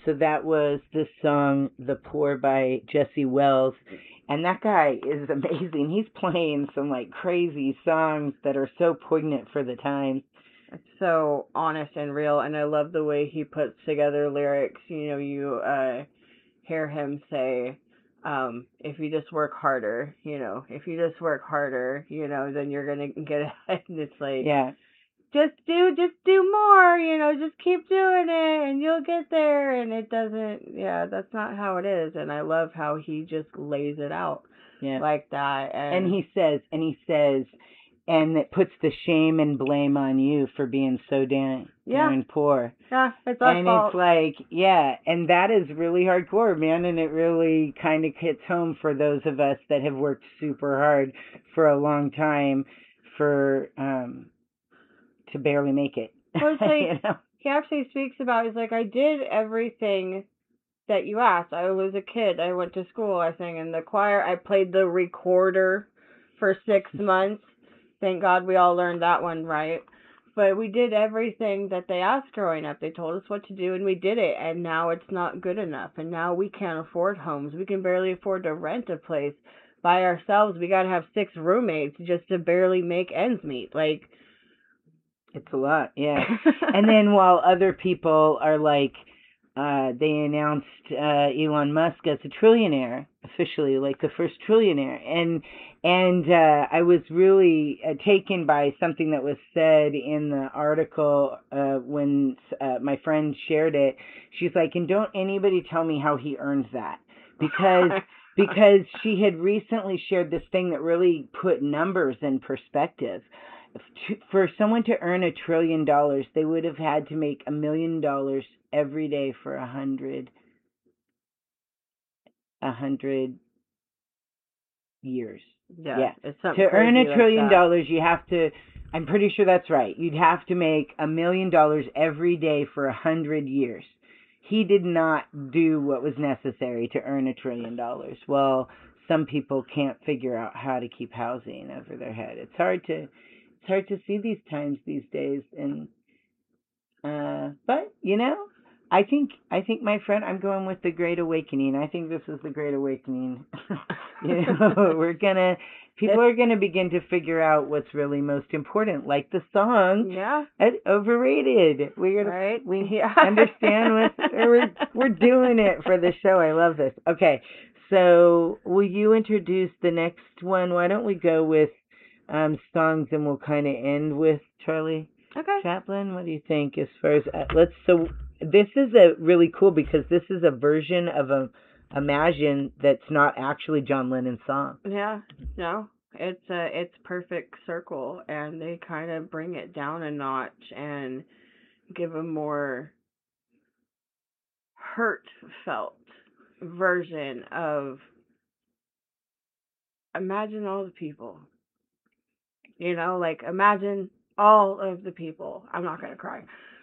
So that was this song, The Poor by Jesse Wells. And that guy is amazing. He's playing some like crazy songs that are so poignant for the time. It's so honest and real, and I love the way he puts together lyrics. You hear him say, if you just work harder, if you just work harder, then you're gonna get ahead. And it's like, Yeah. Just do more, just keep doing it and you'll get there. And it doesn't, that's not how it is. And I love how he just lays it out like that. And he says, and it puts the shame and blame on you for being so darn poor. Yeah, it's our fault. And it's like, and that is really hardcore, man. And it really kind of hits home for those of us that have worked super hard for a long time to barely make it. Well, it's like, he actually speaks about, he's like, I did everything that you asked. I was a kid. I went to school. I sang in the choir. I played the recorder for 6 months. Thank God we all learned that one right. But we did everything that they asked growing up. They told us what to do, and we did it. And now it's not good enough. And now we can't afford homes. We can barely afford to rent a place by ourselves. We got to have 6 roommates just to barely make ends meet. Like, it's a lot, yeah. And then while other people are like, they announced Elon Musk as a trillionaire, officially, like the first trillionaire. And I was really taken by something that was said in the article when my friend shared it. She's like, and don't anybody tell me how he earns that. Because she had recently shared this thing that really put numbers in perspective. For someone to earn $1 trillion, they would have had to make $1 million every day for 100 years. Yeah. To earn $1 trillion, you have to, I'm pretty sure that's right. You'd have to make $1 million every day for 100 years. He did not do what was necessary to earn $1 trillion. Well, some people can't figure out how to keep housing over their head. It's hard to see these times these days, and but I think my friend, I'm going with the Great Awakening. I think this is the Great Awakening. People are gonna begin to figure out what's really most important, like the song. Yeah. Overrated. We understand we're doing it for the show. I love this. Okay, so will you introduce the next one? Why don't we go with songs, and we'll kind of end with Charlie Chaplin. What do you think? As far as so this is a really cool, because this is a version of Imagine that's not actually John Lennon's song. Yeah, no, it's perfect circle, and they kind of bring it down a notch and give a more heartfelt version of Imagine all the people. Like, imagine all of the people. I'm not going to cry.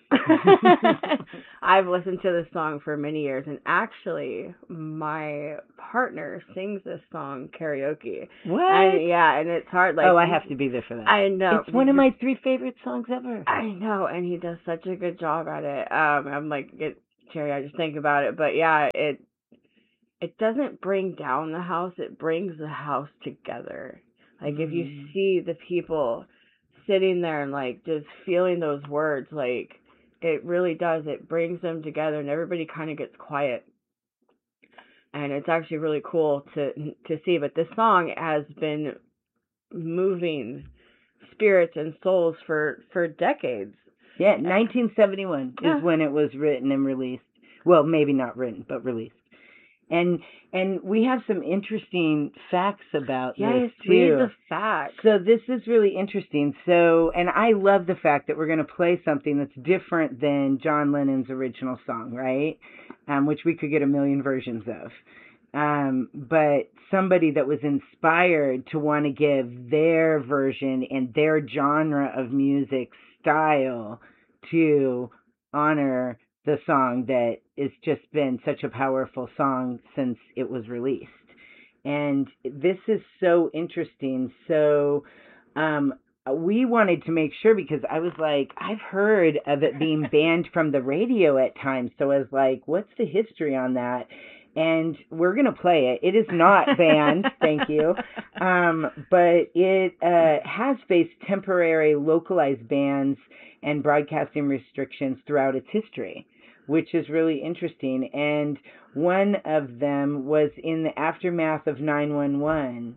I've listened to this song for many years, and actually, my partner sings this song karaoke. What? And it's hard. Like, I have to be there for that. I know. It's one of my 3 favorite songs ever. I know, and he does such a good job at it. I'm like, Terry, I just think about it. But yeah, it doesn't bring down the house. It brings the house together. Like, if you see the people sitting there and, like, just feeling those words, like, it really does. It brings them together, and everybody kind of gets quiet. And it's actually really cool to see. But this song has been moving spirits and souls for decades. Yeah, 1971 is when it was written and released. Well, maybe not written, but released. And we have some interesting facts about this too. Read the facts. So this is really interesting. So, and I love the fact that we're going to play something that's different than John Lennon's original song, right? Which we could get a million versions of. But somebody that was inspired to want to give their version and their genre of music style to honor the song that has just been such a powerful song since it was released. And this is so interesting. So we wanted to make sure because I was like, I've heard of it being banned from the radio at times. So I was like, what's the history on that? And we're going to play it. It is not banned, thank you. But it has faced temporary localized bans and broadcasting restrictions throughout its history, which is really interesting. And one of them was in the aftermath of 9/11.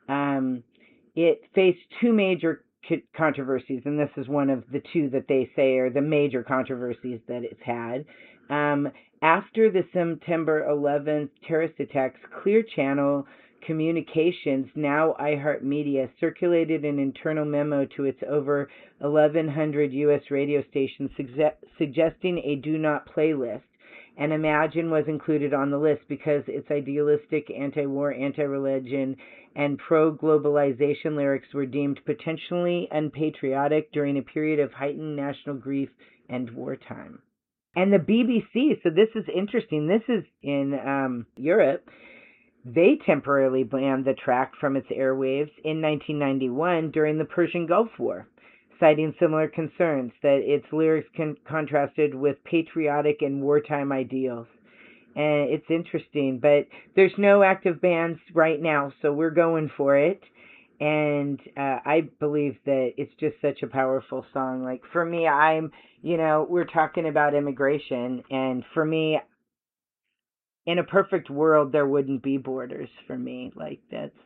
It faced two major controversies, and this is one of the two that they say are the major controversies that it's had. After the September 11th terrorist attacks, Clear Channel Communications, now iHeartMedia, circulated an internal memo to its over 1,100 U.S. radio stations suggesting a do not play list. And Imagine was included on the list because its idealistic, anti-war, anti-religion, and pro-globalization lyrics were deemed potentially unpatriotic during a period of heightened national grief and wartime. And the BBC, so this is interesting, this is in Europe, they temporarily banned the track from its airwaves in 1991 during the Persian Gulf War, citing similar concerns that its lyrics contrasted with patriotic and wartime ideals. And it's interesting, but there's no active bans right now, so we're going for it. And I believe that it's just such a powerful song. Like, for me, we're talking about immigration, and for me, in a perfect world, there wouldn't be borders for me. Like,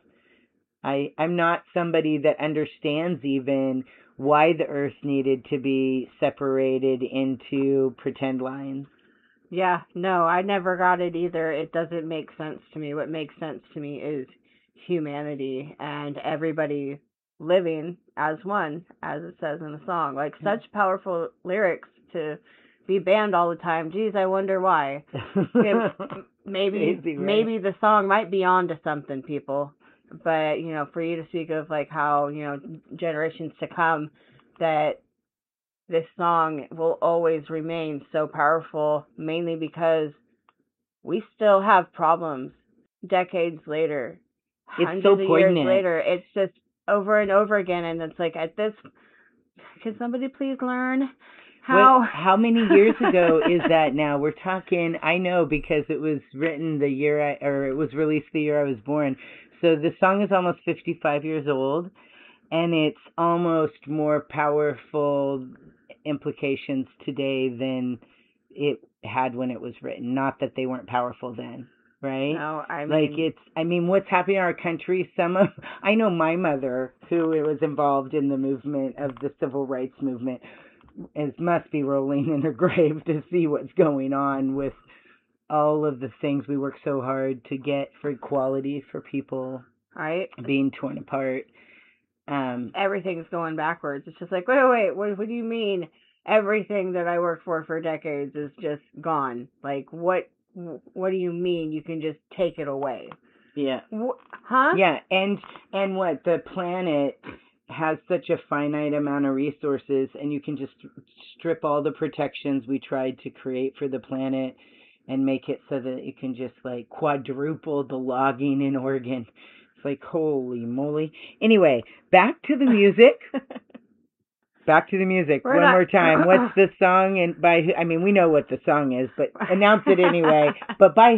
I'm not somebody that understands even why the earth needed to be separated into pretend lines. Yeah, no, I never got it either. It doesn't make sense to me. What makes sense to me is humanity and everybody living as one, as it says in the song. Like, such powerful lyrics to be banned all the time. Geez, I wonder why. Maybe the song might be on to something, people. But, for you to speak of, like, how, generations to come, that this song will always remain so powerful, mainly because we still have problems decades later, hundreds of years later. It's just over and over again, and it's like, can somebody please learn how many years ago is that now? We're talking, I know, because it was written it was released the year I was born. So the song is almost 55 years old, and it's almost more powerful implications today than it had when it was written. Not that they weren't powerful then, right? No, I mean, what's happening in our country, I know my mother, who was involved in the movement of the civil rights movement, must be rolling in her grave to see what's going on with all of the things we work so hard to get for equality for people, right, being torn apart. Everything's going backwards. It's just like, wait, what do you mean everything that I worked for decades is just gone? Like, what do you mean you can just take it away? Yeah. Huh? Yeah, and what, the planet has such a finite amount of resources, and you can just strip all the protections we tried to create for the planet and make it so that it can just, like, quadruple the logging in Oregon. Like, holy moly. Anyway, back to the music. One more time. What's the song? And we know what the song is, but announce it anyway. But by